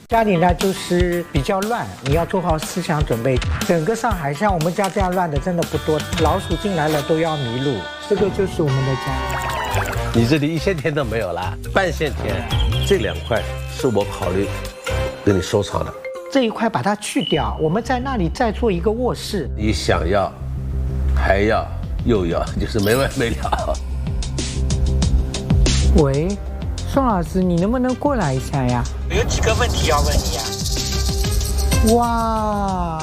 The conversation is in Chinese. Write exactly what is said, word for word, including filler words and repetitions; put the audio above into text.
家里呢就是比较乱，你要做好思想准备。整个上海像我们家这样乱的真的不多，老鼠进来了都要迷路。这个就是我们的家。 你这里一线天都没有了，半线天。这两块是我考虑给你收藏的。 这一块把它去掉，我们在那里再做一个卧室。 你想要，还要，又要，就是没完没了。 喂，宋老师，你能不能过来一下呀？有几个问题要问你呀。哇。